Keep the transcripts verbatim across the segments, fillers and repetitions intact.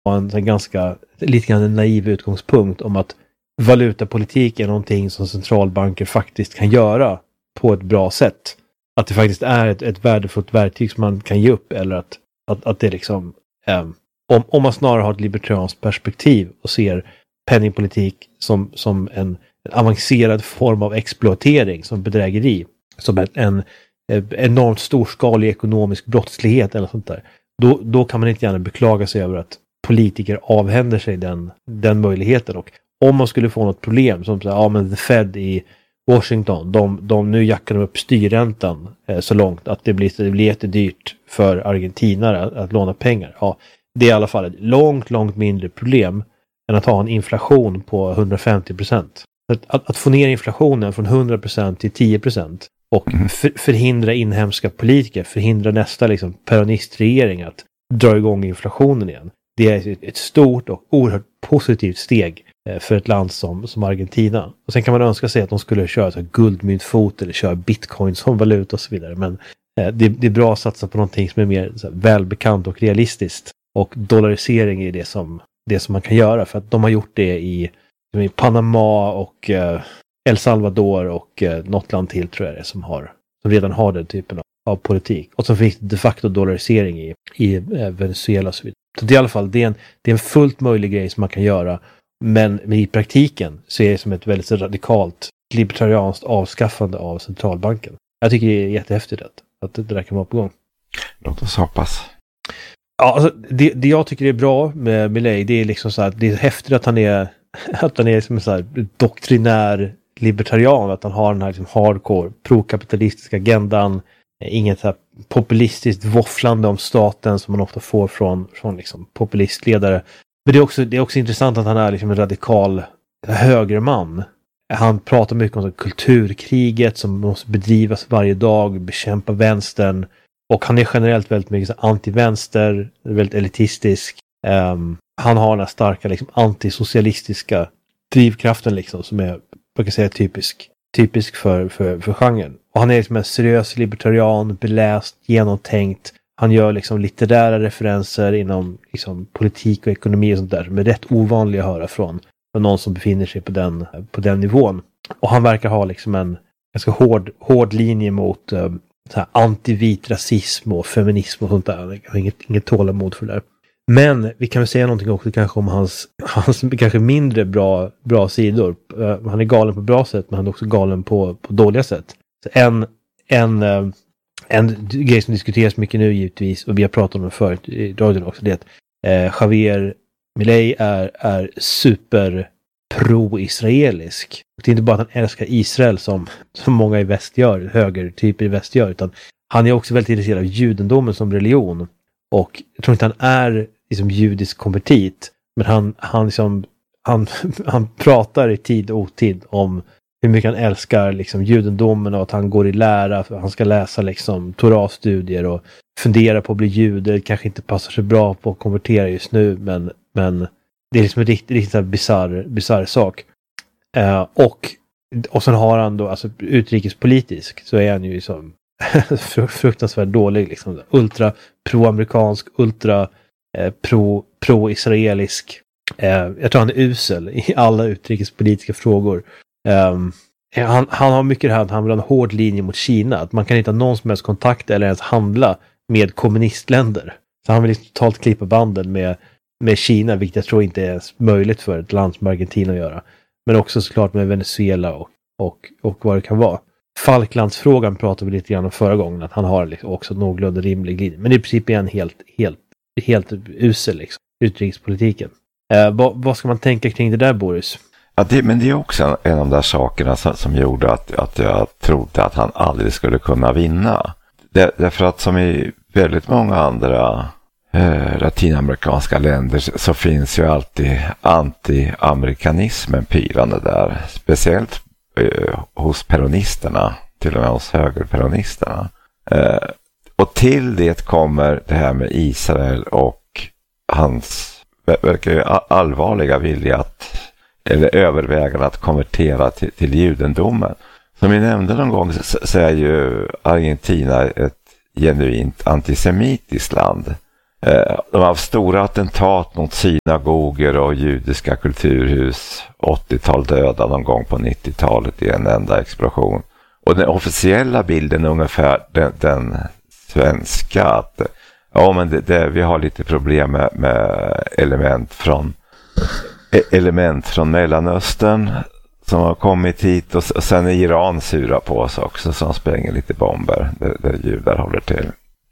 har en, en ganska lite grann en naiv utgångspunkt om att valutapolitik är någonting som centralbanker faktiskt kan göra på ett bra sätt. Att det faktiskt är ett, ett värdefullt verktyg som man kan ge upp, eller att, att, att det liksom eh, om, om man snarare har ett libertarianskt perspektiv och ser penningpolitik som, som en, en avancerad form av exploatering, som bedrägeri, som en, en, en enormt storskalig ekonomisk brottslighet eller sånt där, då, då kan man inte gärna beklaga sig över att politiker avhänder sig den, den möjligheten. Och om man skulle få något problem som ja, men the Fed i Washington, de, de nu jackar upp styrräntan eh, så långt att det blir, det blir jättedyrt för argentinare att, att låna pengar. Ja, det är i alla fall ett långt, långt mindre problem än att ha en inflation på hundrafemtio procent. Att, att, att få ner inflationen från hundra procent till tio procent och för, förhindra inhemska politiker, förhindra nästa liksom, peronistregering att dra igång inflationen igen. Det är ett, ett stort och oerhört positivt steg eh, för ett land som, som Argentina. Och sen kan man önska sig att de skulle köra så här, guldmyntfot eller köra bitcoin som valuta och så vidare. Men eh, det, det är bra att satsa på någonting som är mer så här, välbekant och realistiskt. Och dollarisering är det som, det som man kan göra, för att de har gjort det i, i Panama och eh, El Salvador och eh, något land till tror jag det som, har, som redan har den typen av, av politik. Och så finns det de facto dollarisering i, i eh, Venezuela och så vidare. Så det är i alla fall det är, en, det är en fullt möjlig grej som man kan göra, men, men i praktiken så är det som ett väldigt radikalt libertarianskt avskaffande av centralbanken. Jag tycker det är jättehäftigt att, att det där kan vara på gång. Låt oss hoppas. Ja, alltså, det, det jag tycker är bra med Milei, det är liksom så här, det är häftigt att han är att han är som en så här doktrinär libertarian, att han har den här liksom hardcore pro-kapitalistiska agendan, inget så här populistiskt våfflande om staten som man ofta får från, från liksom populistledare. Men det är också, det är också intressant att han är liksom en radikal högerman. Han pratar mycket om så kulturkriget som måste bedrivas varje dag, bekämpa vänstern. Och han är generellt väldigt mycket så anti-vänster, väldigt elitistisk. Um, han har den här starka liksom, antisocialistiska drivkraften liksom, som är, jag kan säga, typisk, typisk för, för, för genren. Och han är liksom en seriös libertarian, beläst, genomtänkt. Han gör liksom litterära referenser inom liksom, politik och ekonomi och sånt där, som är rätt ovanliga att höra från, från någon som befinner sig på den, på den nivån. Och han verkar ha liksom en ganska hård, hård linje mot um, så här antivit rasism och feminism och sånt där. Jag har inget, inget tålamod för det där. Men vi kan väl säga någonting också kanske om hans, hans kanske mindre bra, bra sidor. Uh, han är galen på bra sätt, men han är också galen på, på dåliga sätt. Så en, en, uh, en grej som diskuteras mycket nu givetvis, och vi har pratat om det förut i radion också, det är att uh, Javier Milei är, är super pro-israelisk. Det är inte bara att han älskar Israel som, som många i väst gör, högertyper i väst gör, utan han är också väldigt intresserad av judendomen som religion. Och jag tror inte han är liksom judisk konvertit, men han, han, liksom, han, han pratar i tid och otid om hur mycket han älskar liksom, judendomen, och att han går i lära, för han ska läsa liksom, Torah-studier och fundera på att bli jude. Kanske inte passar sig bra på att konvertera just nu, men, men det är liksom en riktigt, riktigt bizarr, bizarr sak. Uh, och, och sen har han då, alltså utrikespolitisk, så är han ju som fruktansvärt dålig, liksom, ultra pro-amerikansk, ultra eh, pro, pro-israelisk. Eh, jag tror han är usel i alla utrikespolitiska frågor. Um, han, han har mycket det här att han vill ha en hård linje mot Kina, att man kan inte ha någon som helst kontakt eller ens handla med kommunistländer. Så han vill liksom totalt klippa banden med, med Kina, vilket jag tror inte är möjligt för ett land som Argentina att göra. Men också såklart med Venezuela och, och, och vad det kan vara. Falklandsfrågan pratade vi lite grann om förra gången, att han har liksom också någorlunda rimlig linje. Men i princip är han helt, helt, helt usel liksom, utrikespolitiken. Eh, vad, vad ska man tänka kring det där, Boris? Ja, det, men det är också en av de där sakerna som, som gjorde att, att jag trodde att han aldrig skulle kunna vinna. Det, därför att som i väldigt många andra eh, latinamerikanska länder så, så finns ju alltid anti-amerikanismen pyrande där. Speciellt eh, hos peronisterna, till och med hos högerperonisterna. Eh, och till det kommer det här med Israel och hans verkar ju allvarliga vilja att, eller övervägan att konvertera till, till judendomen. Som vi nämnde någon gång så, så är ju Argentina ett genuint antisemitiskt land. De har haft stora attentat mot synagogor och judiska kulturhus. åttiotal döda någon gång på nittiotalet i en enda explosion. Och den officiella bilden är ungefär den, den svenska. Att, ja, men det, det, vi har lite problem med, med element från element från Mellanöstern som har kommit hit. Och, och sen är Iran sura på oss också, som spränger lite bomber där, där judar håller till.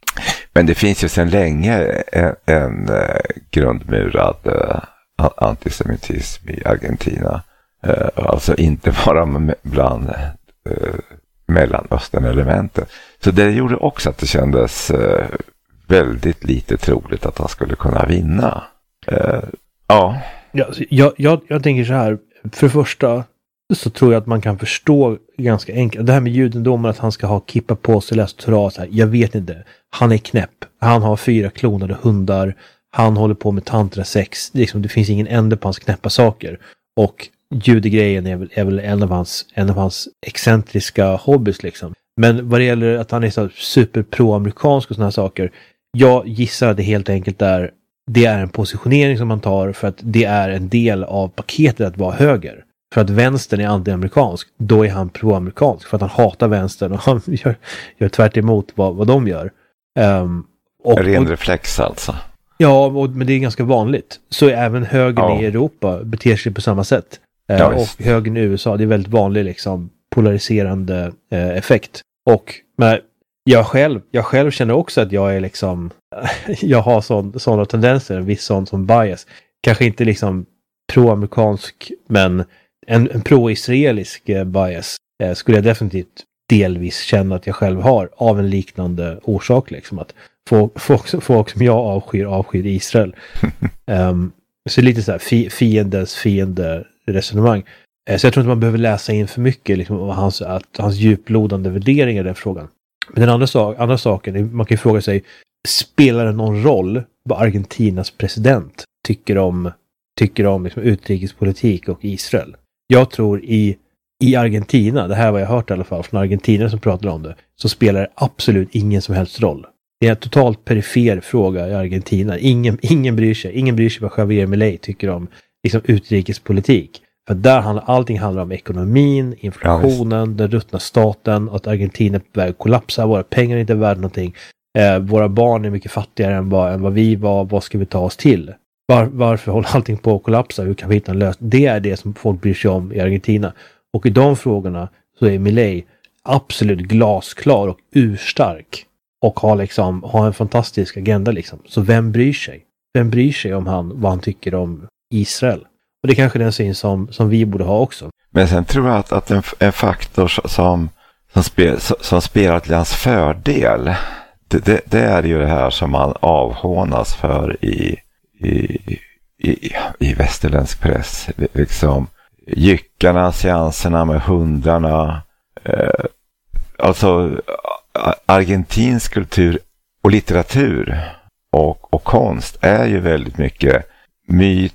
Men det finns ju sedan länge en, en uh, grundmurad uh, antisemitism i Argentina. Uh, alltså inte bara med, bland uh, Mellanöstern-elementen. Så det gjorde också att det kändes uh, väldigt lite troligt att han skulle kunna vinna. Uh, ja. Ja, jag, jag, jag tänker så här. För det första så tror jag att man kan förstå ganska enkelt. Det här med judendomen, att han ska ha kippa på sig, läsa Torah, så här. Jag vet inte. Han är knäpp. Han har fyra klonade hundar. Han håller på med tantrasex. Liksom, det finns ingen ände på hans knäppa saker. Och judegrejen är väl, är väl en av hans, en av hans excentriska hobbys liksom. Men vad det gäller att han är så super pro-amerikansk och såna här saker. Jag gissar att det helt enkelt är det är en positionering som man tar för att det är en del av paketet att vara höger. För att vänstern är anti-amerikansk, då är han pro-amerikansk. För att han hatar vänstern och han gör, gör tvärt emot vad, vad de gör. Um, och, Ren och, reflex alltså. Ja, och, men det är ganska vanligt. Så även högern ja. i Europa beter sig på samma sätt. Uh, ja, och högern i U S A, det är väldigt vanlig liksom, polariserande uh, effekt. Och men, jag, själv, jag själv känner också att jag är liksom jag har sån, sådana tendenser, en viss sån som bias. Kanske inte liksom pro-amerikansk, men en, en pro-israelisk eh, bias eh, skulle jag definitivt delvis känna att jag själv har av en liknande orsak. Liksom, att folk, folk, folk som jag avskyr avskyr Israel. um, så lite så här fi, fiendes fiende resonemang. Eh, så jag tror inte man behöver läsa in för mycket liksom, om hans, att, hans djuplodande värderingar i den frågan. Men den andra, sak, andra saken, man kan ju fråga sig, spelar det någon roll vad Argentinas president tycker om, tycker om liksom, utrikespolitik och Israel? Jag tror i, i Argentina, det här var jag hört i alla fall från Argentina som pratar om det, så spelar det absolut ingen som helst roll. Det är en totalt perifer fråga i Argentina. Ingen, ingen bryr sig. Ingen bryr sig vad Javier Milei tycker om liksom, utrikespolitik. För där handlar allting handlar om ekonomin, inflationen, ja, den ruttna staten, att Argentina är på väg att kollapsa, våra pengar är inte värda någonting. Eh, våra barn är mycket fattigare än vad, än vad vi var, vad ska vi ta oss till? Var, varför håller allting på att kollapsa? Hur kan vi hitta en lösning? Det är det som folk bryr sig om i Argentina. Och i de frågorna så är Milei absolut glasklar och urstark. Och har, liksom, har en fantastisk agenda. Liksom. Så vem bryr sig? Vem bryr sig om han, vad han tycker om Israel? Och det är kanske den syn som, som vi borde ha också. Men sen tror jag att, att en, en faktor som, som, spel, som spelar till hans fördel, det, det, det är ju det här som man avhånas för i, i, i, i västerländsk press. Liksom jyckarna, seanserna med hundarna. Eh, alltså argentinsk kultur och litteratur och, och konst är ju väldigt mycket myt,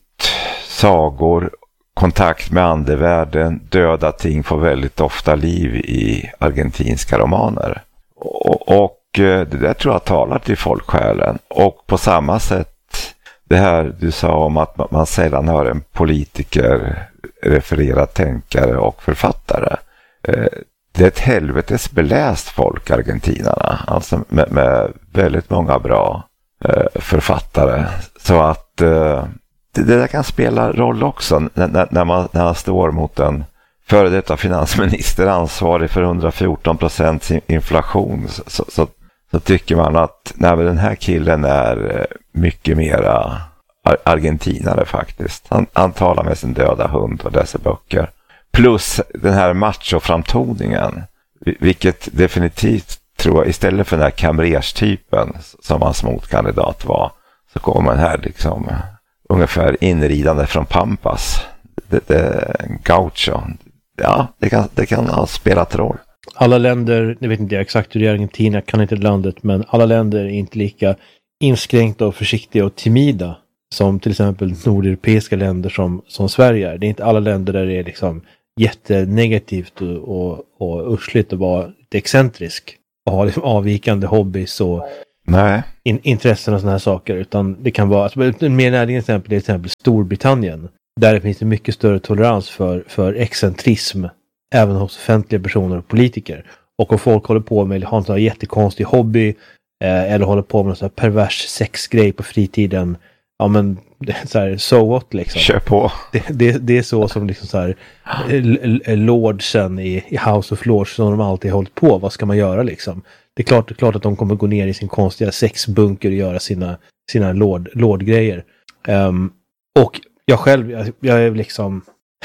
sagor, kontakt med andevärlden, döda ting får väldigt ofta liv i argentinska romaner. Och, och det där tror jag talar till folksjälen. Och på samma sätt, det här du sa om att man sällan hör en politiker referera tänkare och författare. Det är ett helvetes beläst folk, argentinarna. Alltså med, med väldigt många bra författare. Så att det där kan spela roll också när, när, man, när man står mot en före detta finansminister ansvarig för hundrafjorton procent inflation. Så, så, så tycker man att nej, den här killen är mycket mera argentinare faktiskt. Han, han talar med sin döda hund och läser böcker. Plus den här machoframtoningen, vilket definitivt tror jag, istället för den här kamrerstypen som hans motkandidat var, så kommer man här liksom ungefär inridande från Pampas. Det, det, gaucho. Ja, det kan, det kan ha spelat roll. Alla länder, jag vet inte exakt hur det är i Argentina, kan inte landet, men alla länder är inte lika inskränkta och försiktiga och timida som till exempel nordeuropeiska länder som, som Sverige är. Det är inte alla länder där det är liksom jättenegativt och, och, och ursligt att vara lite excentrisk och ha liksom avvikande hobbys och Nej. In, intressen och sådana här saker, utan det kan vara, alltså, mer närliggande exempel är till exempel Storbritannien, där det finns en mycket större tolerans för, för excentrism även hos offentliga personer och politiker. Och om folk håller på med, har en sån här jättekonstig hobby eh, eller håller på med en sån här pervers sexgrej på fritiden, ja men så här, so what liksom. Kör på. Det, det, det är så som liksom så här l- l- lordsen i, i House of Lords som de alltid har hållit på. Vad ska man göra liksom? Det är klart, det är klart att de kommer gå ner i sin konstiga sexbunker och göra sina, sina lord, lordgrejer. Um, och jag själv, jag, jag är liksom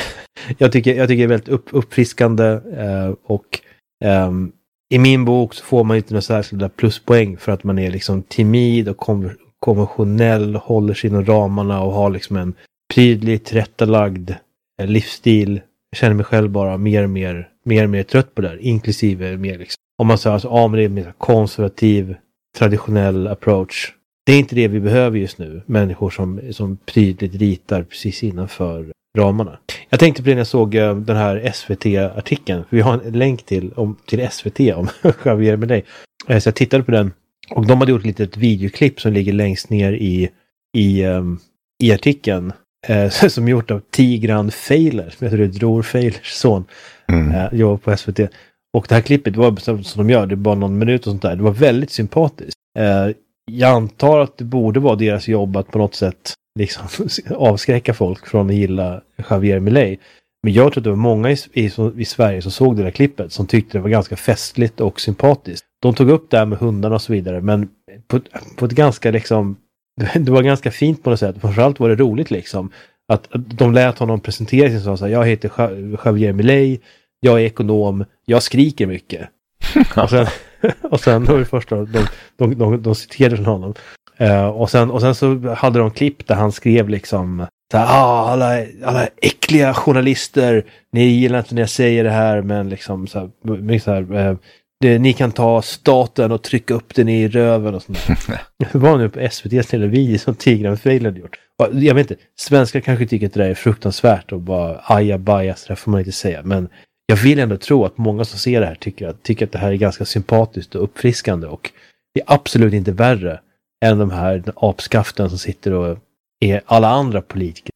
jag tycker, jag tycker det är väldigt upp, uppfriskande uh, och um, i min bok så får man inte några särskilda pluspoäng för att man är liksom timid och konver- konventionell, håller sig inom ramarna och har liksom en prydlig, tillrättalagd eh, livsstil. Jag känner mig själv bara mer och mer, mer, och mer trött på det här, inklusive mer liksom. Om man säger alltså, ja men det är mer konservativ, traditionell approach. Det är inte det vi behöver just nu. Människor som, som prydligt ritar precis innanför ramarna. Jag tänkte på det när jag såg uh, den här S V T-artikeln. Vi har en länk till, om, till S V T om Javier Milei. Uh, så jag tittade på den. Och de hade gjort ett litet videoklipp som ligger längst ner i, i, um, i artikeln. Uh, som gjort av Tigran Feiler. Som jag tror det är Dror Feilers son. Mm. Uh, jobbar på S V T. Och det här klippet var som de gör. Det är bara någon minut och sånt där. Det var väldigt sympatiskt. Uh, jag antar att det borde vara deras jobb att på något sätt liksom avskräcka folk från att gilla Javier Milei. Men jag tror att det var många i, i, i Sverige som såg det där klippet som tyckte det var ganska festligt och sympatiskt. De tog upp det här med hundarna och så vidare, men på, på ett ganska liksom, det var ganska fint på något sätt. Framförallt var det roligt liksom. Att, att de lät honom presentera sig som så här, jag heter Javier Milei, jag är ekonom, jag skriker mycket. och sen, och sen var det första, de, de, de, de citerade från honom. Uh, och, sen, och sen så hade de klipp där han skrev liksom så här, ah, alla, alla äckliga journalister, ni gillar inte när jag säger det här, men liksom så här, så här uh, det, ni kan ta staten och trycka upp den i röven och sånt där. Det var nu på S V T:s television som Tigran Feiler hade gjort. Och jag vet inte, svenskar kanske tycker att det där är fruktansvärt och bara ajabaja, så där får man inte säga, men jag vill ändå tro att många som ser det här tycker att, tycker att det här är ganska sympatiskt och uppfriskande, och det är absolut inte värre än de här apskaften som sitter och är alla andra politiker.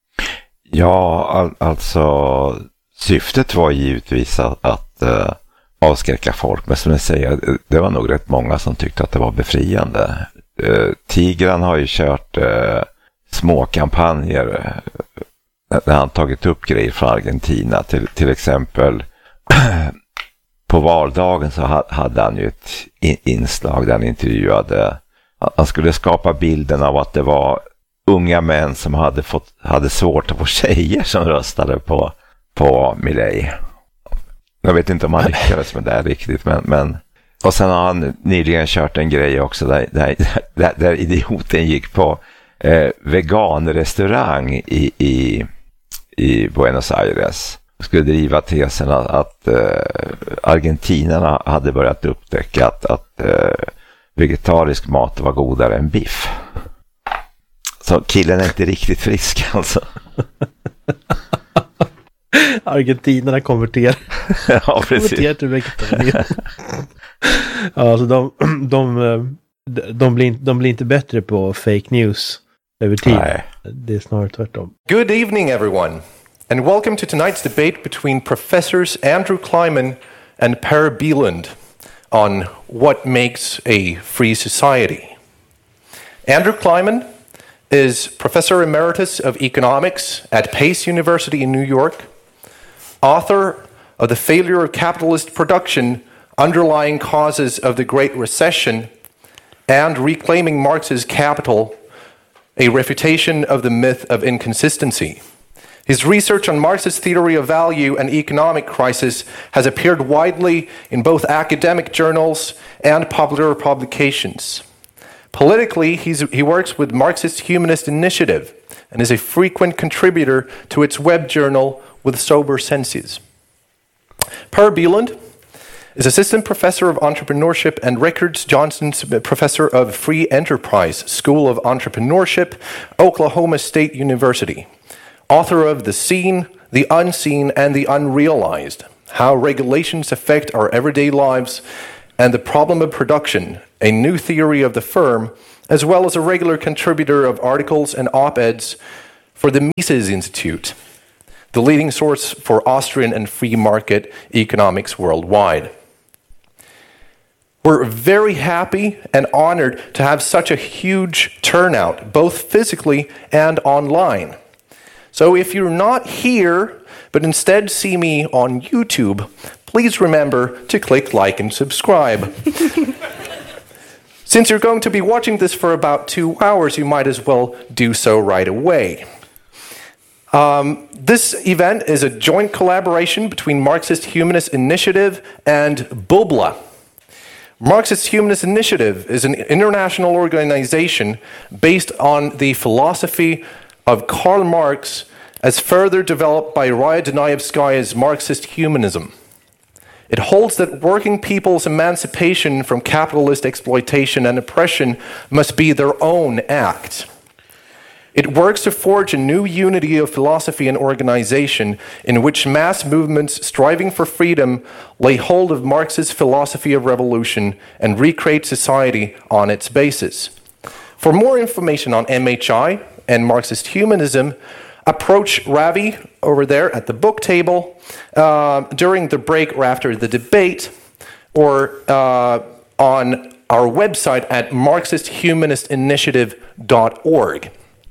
Ja, all, alltså syftet var givetvis att, att uh, avskräcka folk, men som jag säger, det var nog rätt många som tyckte att det var befriande. Uh, Tigran har ju kört uh, små kampanjer uh, när han tagit upp grejer från Argentina, till, till exempel på valdagen så ha, hade han ju ett in, inslag där han intervjuade. Han skulle skapa bilden av att det var unga män som hade, fått, hade svårt att få tjejer som röstade på, på Milei. Jag vet inte om han lyckades med det här riktigt. Men, men... Och sen har han nyligen kört en grej också där, där, där, där idioten gick på eh, veganrestaurang i, i, i Buenos Aires. Skulle driva tesen att, att eh, argentinarna hade börjat upptäcka att, att eh, vegetarisk mat var godare än biff. Så killen är inte riktigt frisk alltså. Argentinarna konverterar. Ja, precis. Konverterar till vegetarian. Ja, alltså de, de, de, de, blir, de blir inte bättre på fake news över tid. Nej. Det är snarare tvärtom. Good evening everyone, and welcome to tonight's debate between Professors Andrew Kleiman and Per Bieland on what makes a free society. Andrew Kleiman is Professor Emeritus of Economics at Pace University in New York, author of The Failure of Capitalist Production, Underlying Causes of the Great Recession, and Reclaiming Marx's Capital, A Refutation of the Myth of Inconsistency. His research on Marx's theory of value and economic crisis has appeared widely in both academic journals and popular publications. Politically, he's, he works with Marxist Humanist Initiative and is a frequent contributor to its web journal With Sober Senses. Per Bieland is Assistant Professor of Entrepreneurship and Rickards Johnson's Professor of Free Enterprise, School of Entrepreneurship, Oklahoma State University. Author of The Seen, The Unseen, and The Unrealized, How Regulations Affect Our Everyday Lives and the Problem of Production, a new theory of the firm, as well as a regular contributor of articles and op-eds for the Mises Institute, the leading source for Austrian and free market economics worldwide. We're very happy and honored to have such a huge turnout, both physically and online. So if you're not here, but instead see me on YouTube, please remember to click like and subscribe. Since you're going to be watching this for about two hours, you might as well do so right away. Um, this event is a joint collaboration between Marxist Humanist Initiative and Bubbla. Marxist Humanist Initiative is an international organization based on the philosophy of Karl Marx as further developed by Raya Dunayevskaya's Marxist humanism. It holds that working people's emancipation from capitalist exploitation and oppression must be their own act. It works to forge a new unity of philosophy and organization in which mass movements striving for freedom lay hold of Marx's philosophy of revolution and recreate society on its basis. For more information on M H I and Marxist humanism, approach Ravi over there at the book table uh, during the break or after the debate, or uh, on our website at marxist humanist initiative dot org.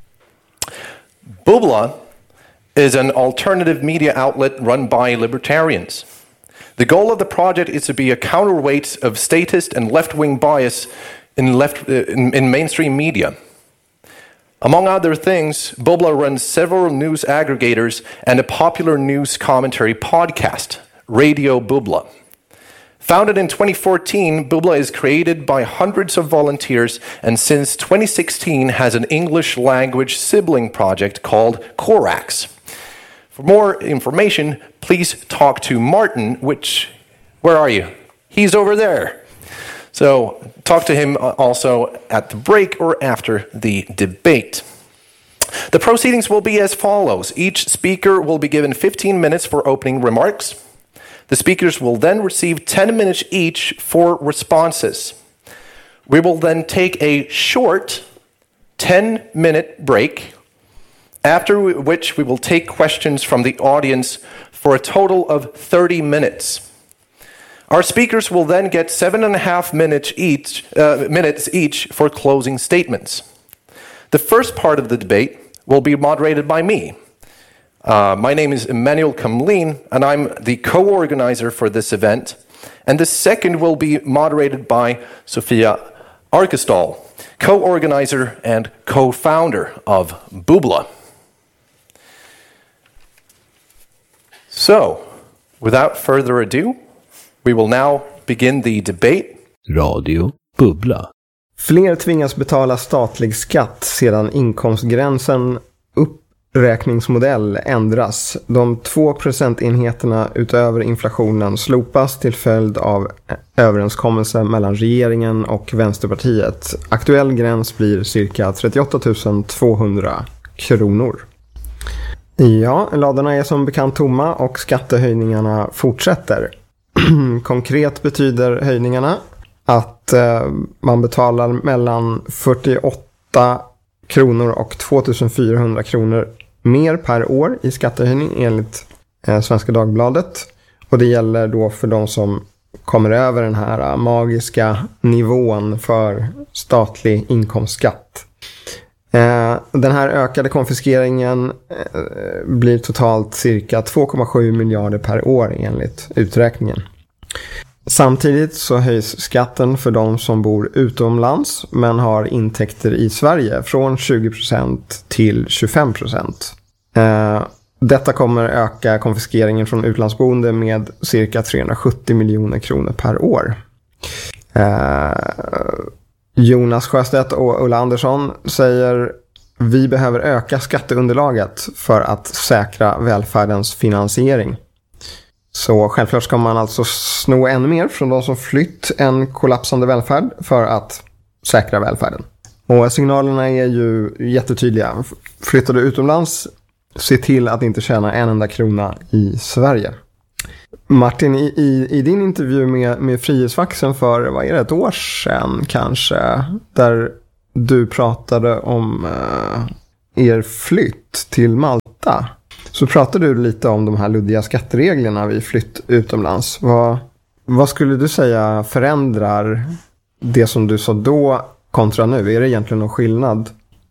Bubbla is an alternative media outlet run by libertarians. The goal of the project is to be a counterweight of statist and left-wing bias in, left, uh, in, in mainstream media. Among other things, Bubbla runs several news aggregators and a popular news commentary podcast, Radio Bubbla. Founded in twenty fourteen, Bubbla is created by hundreds of volunteers and since twenty sixteen has an English language sibling project called Corax. For more information, please talk to Martin, which, where are you? He's over there. So talk to him also at the break or after the debate. The proceedings will be as follows. Each speaker will be given fifteen minutes for opening remarks. The speakers will then receive ten minutes each for responses. We will then take a short ten-minute break, after which we will take questions from the audience for a total of thirty minutes. Our speakers will then get seven and a half minutes each, uh, minutes each for closing statements. The first part of the debate will be moderated by me. Uh, my name is Emmanuel Kamlin, and I'm the co-organizer for this event. And the second will be moderated by Sofia Arkestall, co-organizer and co-founder of Bubbla. So, without further ado, we will now begin the debate. Radio Bubbla. Fler tvingas betala statlig skatt sedan inkomstgränsen uppräkningsmodell ändras. De två procentenheterna utöver inflationen slopas till följd av överenskommelse mellan regeringen och Vänsterpartiet. Aktuell gräns blir cirka trettioåtta tusen tvåhundra kronor. Ja, ladorna är som bekant tomma och skattehöjningarna fortsätter. Konkret betyder höjningarna att eh, man betalar mellan fyrtioåtta kronor och tvåtusenfyrahundra kronor mer per år i skattehöjning enligt eh, Svenska Dagbladet. Och det gäller då för de som kommer över den här magiska nivån för statlig inkomstskatt. Eh, den här ökade konfiskeringen eh, blir totalt cirka två komma sju miljarder per år enligt uträkningen. Samtidigt så höjs skatten för de som bor utomlands men har intäkter i Sverige från tjugo procent till tjugofem procent. Eh, detta kommer öka konfiskeringen från utlandsboende med cirka trehundrasjuttio miljoner kronor per år. Eh, Jonas Sjöstedt och Ulla Andersson säger: vi behöver öka skatteunderlaget för att säkra välfärdens finansiering. Så självklart ska man alltså sno ännu mer från de som flytt en kollapsande välfärd för att säkra välfärden. Och signalerna är ju jättetydliga. Flyttar du utomlands, se till att inte tjäna en enda krona i Sverige. Martin, i, i, i din intervju med, med Frihetsfaxen för, vad är det, ett år sedan kanske, där du pratade om eh, er flytt till Malta, så pratade du lite om de här luddiga skattereglerna vid flytt utomlands. Vad, vad skulle du säga förändrar det som du sa då kontra nu? Är det egentligen någon skillnad?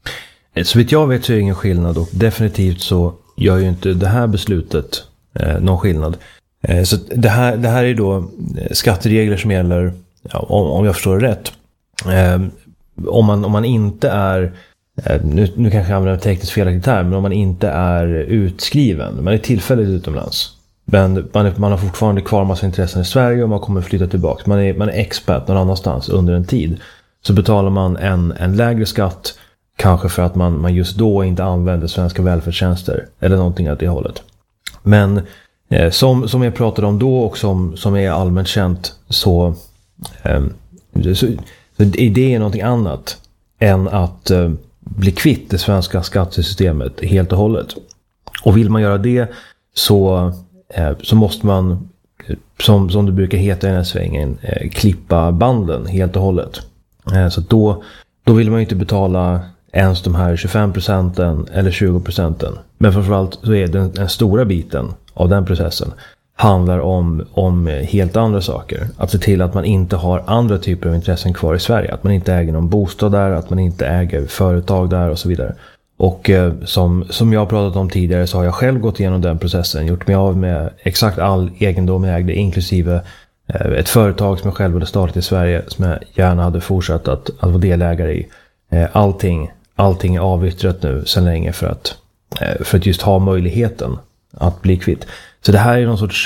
Så vitt jag vet så är det ingen skillnad, och definitivt så gör ju inte det här beslutet eh, någon skillnad. Eh, så det här, det här är då skatteregler som gäller, ja, om, om jag förstår det rätt, eh, om, man, om man inte är, eh, nu, nu kanske jag använder en tekniskt felaktig term, men om man inte är utskriven, man är tillfälligt utomlands, men man, är, man har fortfarande kvar massa intressen i Sverige och man kommer flytta tillbaka, man är, man är expat någon annanstans under en tid, så betalar man en, en lägre skatt, kanske för att man, man just då inte använder svenska välfärdstjänster eller någonting av det hållet. Men eh, som, som jag pratade om då och som, som är allmänt känt, så, eh, så, så det är någonting annat än att eh, bli kvitt det svenska skattesystemet helt och hållet. Och vill man göra det så, eh, så måste man, som, som det brukar heta i den här svängen, eh, klippa banden helt och hållet. Eh, så då, då vill man ju inte betala ens de här tjugofem procenten eller tjugo procenten. Men framförallt så är den, den stora biten av den processen handlar om, om helt andra saker. Att se till att man inte har andra typer av intressen kvar i Sverige. Att man inte äger någon bostad där, att man inte äger företag där och så vidare. Och eh, som, som jag har pratat om tidigare så har jag själv gått igenom den processen. Gjort mig av med exakt all egendom jag ägde, inklusive eh, ett företag som jag själv hade startat i Sverige som jag gärna hade fortsatt att, att vara delägare i. Eh, allting Allting är avyttrat nu sedan länge för att, för att just ha möjligheten att bli kvitt. Så det här är någon sorts,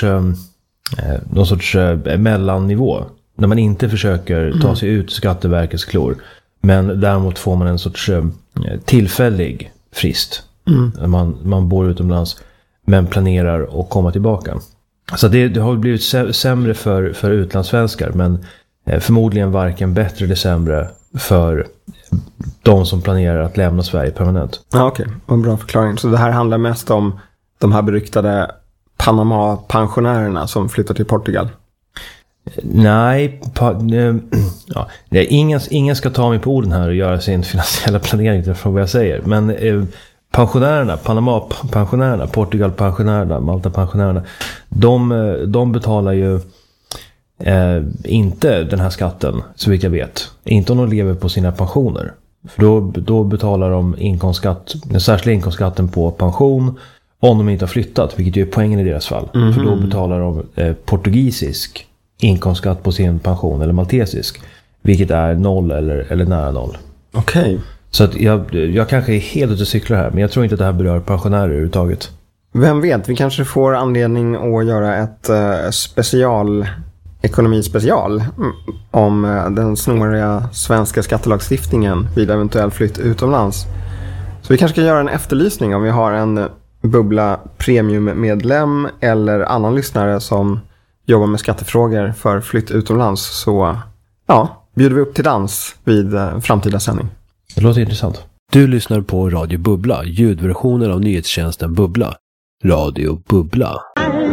någon sorts mellannivå. När man inte försöker ta sig ut Skatteverkets klor. Men däremot får man en sorts tillfällig frist. Mm. När man, man bor utomlands men planerar att komma tillbaka. Så det, det har blivit sämre för, för utlandssvenskar, men förmodligen varken bättre eller sämre för de som planerar att lämna Sverige permanent. Ja, okej. Okay. En bra förklaring. Så det här handlar mest om de här beryktade Panama-pensionärerna som flyttar till Portugal? Nej, pa, ja, ingen, ingen ska ta mig på orden här och göra sin finansiella planering från vad jag säger. Men eh, pensionärerna, Panama-pensionärerna, Portugal-pensionärerna, Malta-pensionärerna, de, de betalar ju Eh, inte den här skatten, så vitt jag vet. Inte om de lever på sina pensioner. För då, då betalar de inkomstskatt, den särskilda inkomstskatten på pension om de inte har flyttat, vilket ju är poängen i deras fall. Mm-hmm. För då betalar de eh, portugisisk inkomstskatt på sin pension, eller maltesisk, vilket är noll eller, eller nära noll. Okej. Okay. Så att jag, jag kanske är helt ute och cyklar här, men jag tror inte att det här berör pensionärer överhuvudtaget. Vem vet, vi kanske får anledning att göra ett uh, special ekonomispecial om den snåriga svenska skattelagstiftningen vid eventuell flytt utomlands. Så vi kanske ska göra en efterlysning om vi har en Bubbla Premium-medlem eller annan lyssnare som jobbar med skattefrågor för flytt utomlands, så ja, bjuder vi upp till dans vid framtida sändning. Det låter intressant. Du lyssnar på Radio Bubbla, ljudversionen av nyhetstjänsten Bubbla. Radio Bubbla.